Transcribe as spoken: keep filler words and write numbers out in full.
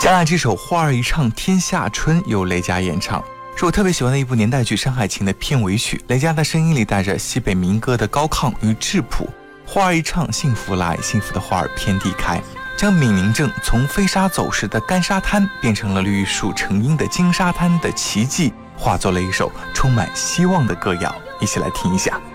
下来这首《花儿一唱天下春》由雷佳演唱，是我特别喜欢的一部年代剧《山海情》的片尾曲。雷佳的声音里带着西北民歌的高亢与质朴，花儿一唱，幸福来，幸福的花儿遍地开，将闽宁镇从飞沙走石的干沙滩变成了绿树成荫的金沙滩的奇迹，化作了一首充满希望的歌谣。一起来听一下。